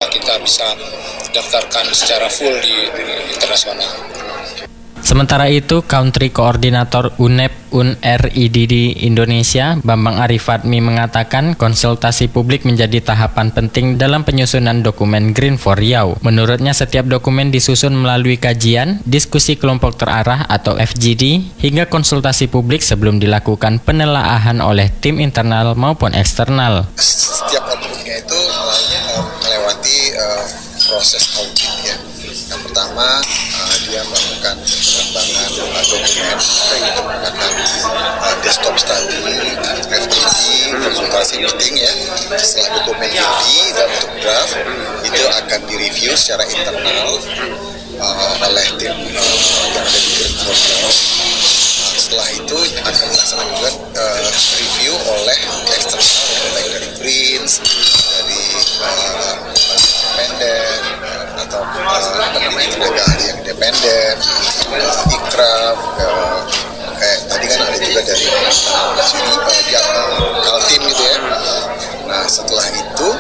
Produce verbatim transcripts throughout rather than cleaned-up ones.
kita bisa daftarkan secara full di, di internasional. Sementara itu, Country Koordinator U N E P U N R I D D Indonesia, Bambang Arif Fatmi mengatakan konsultasi publik menjadi tahapan penting dalam penyusunan dokumen Green for Riau. Menurutnya, setiap dokumen disusun melalui kajian, diskusi kelompok terarah atau F G D, hingga konsultasi publik sebelum dilakukan penelaahan oleh tim internal maupun eksternal. Setiap outputnya itu melewati uh, proses audit ya. Yang pertama, uh, dia melakukan pengembangan uh, dokumen, baik itu menggunakan uh, desktop study, F G D, konsultasi meeting ya. Setelah dokumen jadi dalam bentuk draft, itu akan direview secara internal uh, oleh tim uh, yang ada di Green for Riau. Uh, setelah itu akan dilaksanakan juga uh, review oleh eksternal, baik dari B R I N S, dari uh, independen, atau uh, apa namanya tenaga ahli yang independen, uh, Ikraf, uh, kayak tadi kan ada juga dari uh, sini uh, uh, Kaltim gitu ya. Nah setelah itu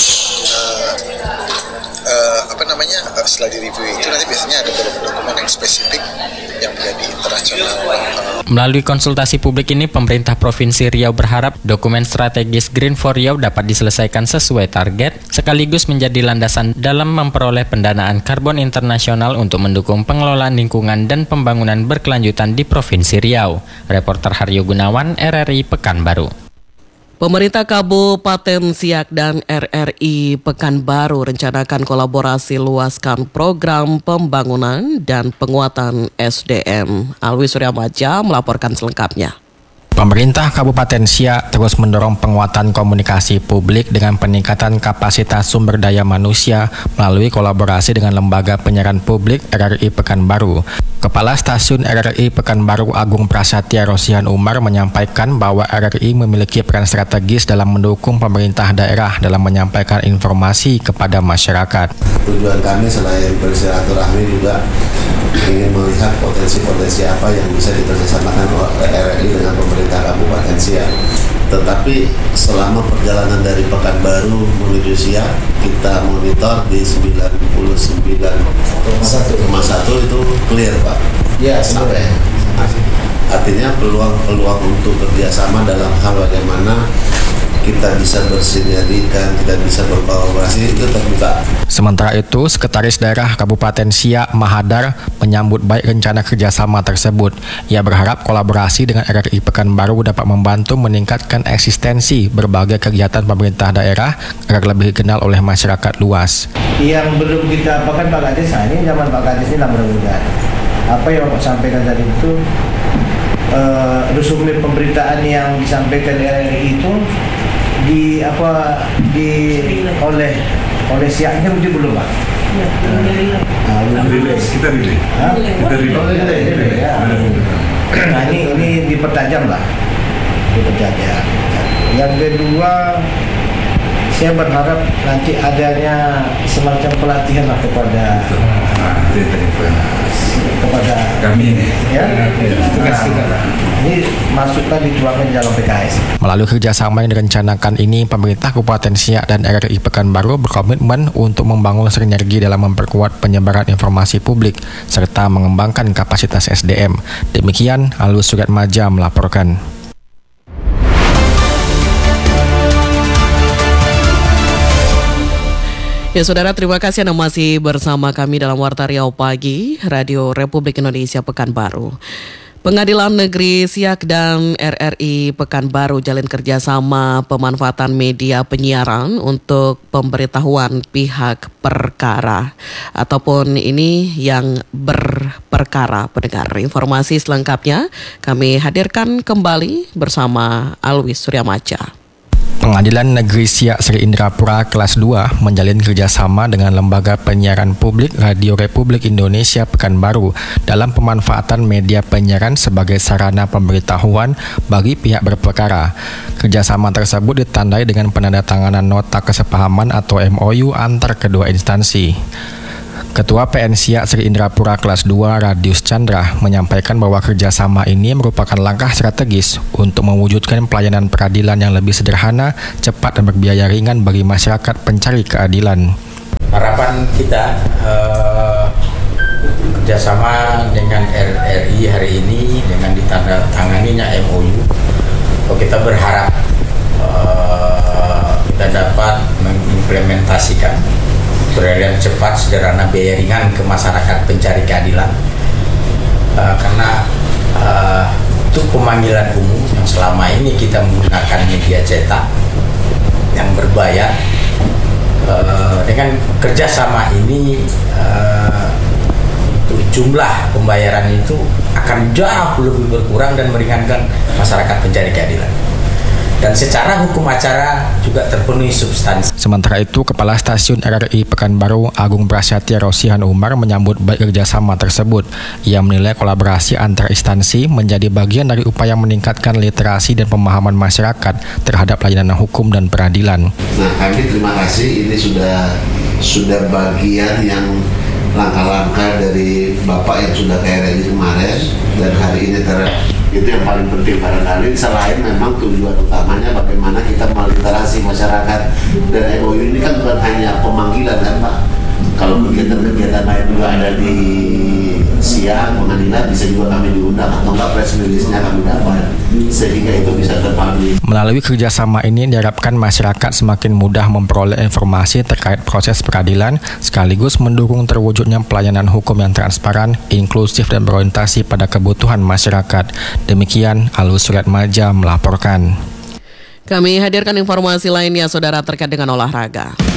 uh, uh, apa namanya uh, setelah di review itu nanti biasanya ada dokumen yang spesifik yang menjadi internasional. Uh, Melalui konsultasi publik ini, pemerintah Provinsi Riau berharap dokumen strategis Green for Riau dapat diselesaikan sesuai target, sekaligus menjadi landasan dalam memperoleh pendanaan karbon internasional untuk mendukung pengelolaan lingkungan dan pembangunan berkelanjutan di Provinsi Riau. Reporter Haryo Gunawan, R R I Pekanbaru. Pemerintah Kabupaten Siak dan R R I Pekanbaru rencanakan kolaborasi luaskan program pembangunan dan penguatan S D M. Alwi Suryamaja melaporkan selengkapnya. Pemerintah Kabupaten Siak terus mendorong penguatan komunikasi publik dengan peningkatan kapasitas sumber daya manusia melalui kolaborasi dengan Lembaga Penyiaran Publik R R I Pekanbaru. Kepala Stasiun R R I Pekanbaru Agung Prasetya Rosihan Umar menyampaikan bahwa R R I memiliki peran strategis dalam mendukung pemerintah daerah dalam menyampaikan informasi kepada masyarakat. Tujuan kami selain bersilaturahmi juga ingin melihat potensi-potensi apa yang bisa dikerjasamakan oleh R R I dengan pemerintah Kabupaten Siak. Tetapi selama perjalanan dari Pekanbaru menuju Siak, kita monitor di sembilan puluh sembilan koma satu itu clear Pak. Ya, sampai. Artinya peluang-peluang untuk kerjasama dalam hal bagaimana kita bisa bersinergikan, kita bisa berkolaborasi itu terbuka. Sementara itu, Sekretaris Daerah Kabupaten Siak Mahadar menyambut baik rencana kerjasama tersebut. Ia berharap kolaborasi dengan R R I Pekanbaru dapat membantu meningkatkan eksistensi berbagai kegiatan pemerintah daerah agar lebih dikenal oleh masyarakat luas. Yang belum kita apakan Pak Kades, nah ini zaman Pak Kades ini mudah-mudahan. Apa yang Bapak sampaikan tadi itu, uh, resume pemberitaan yang disampaikan R R I itu di apa di oleh oleh siaknya mungkin belum Pak. Ya, belum rilis. Kita rilis. Kita rilis. Nah ini ini dipertajam lah, dipertajam. Yang kedua, saya berharap nanti adanya semacam pelatihan lah kepada kepada kami ini, ya, tugas kita. Ini masukkan dituangkan dalam P K S. Melalui kerjasama yang direncanakan ini, pemerintah Kabupaten Siak dan R R I Pekanbaru berkomitmen untuk membangun sinergi dalam memperkuat penyebaran informasi publik serta mengembangkan kapasitas S D M. Demikian, Alwi Suryamaja melaporkan. Ya saudara, terima kasih Anda masih bersama kami dalam Warta Riau Pagi, Radio Republik Indonesia Pekanbaru. Pengadilan Negeri Siak dan R R I Pekanbaru jalin kerjasama pemanfaatan media penyiaran untuk pemberitahuan pihak perkara ataupun ini yang berperkara pendengar. Informasi selengkapnya kami hadirkan kembali bersama Alwi Suryamaja. Pengadilan Negeri Siak Sri Indrapura kelas dua menjalin kerjasama dengan Lembaga Penyiaran Publik Radio Republik Indonesia Pekanbaru dalam pemanfaatan media penyiaran sebagai sarana pemberitahuan bagi pihak berperkara. Kerjasama tersebut ditandai dengan penandatanganan nota kesepahaman atau M O U antar kedua instansi. Ketua P N Siak Sri Indrapura kelas dua Radius Chandra menyampaikan bahwa kerjasama ini merupakan langkah strategis untuk mewujudkan pelayanan peradilan yang lebih sederhana, cepat dan berbiaya ringan bagi masyarakat pencari keadilan. Harapan kita eh, kerjasama dengan R R I hari ini dengan ditandatanganinya M O U, kita berharap eh, kita dapat mengimplementasikan peralihan cepat, sederhana, biaya ringan ke masyarakat pencari keadilan, eh, karena eh, untuk pemanggilan umum yang selama ini kita menggunakan media cetak yang berbayar, Uh, dengan kerjasama ini uh, jumlah pembayaran itu akan jauh lebih berkurang dan meringankan masyarakat pencari keadilan. Dan secara hukum acara juga terpenuhi substansi. Sementara itu, Kepala Stasiun R R I Pekanbaru Agung Prasetya Rosihan Umar menyambut baik kerjasama tersebut. Ia menilai kolaborasi antar instansi menjadi bagian dari upaya meningkatkan literasi dan pemahaman masyarakat terhadap layanan hukum dan peradilan. Nah, kami terima kasih, ini sudah sudah bagian yang langkah-langkah dari Bapak yang sudah ke R R I kemarin dan hari ini ter itu yang paling penting barangkali, selain memang tujuan utamanya bagaimana kita meliterasi masyarakat. Dan M O U ini kan bukan hanya pemanggilan kan Pak, kalau kegiatan-kegiatan lain juga ada di siang pengadilan bisa juga kami diundang atau enggak press release-nya kami dapat sehingga itu bisa terpublish. Melalui kerjasama ini diharapkan masyarakat semakin mudah memperoleh informasi terkait proses peradilan sekaligus mendukung terwujudnya pelayanan hukum yang transparan, inklusif dan berorientasi pada kebutuhan masyarakat. Demikian Alus Suratmaja melaporkan. Kami hadirkan informasi lainnya saudara terkait dengan olahraga.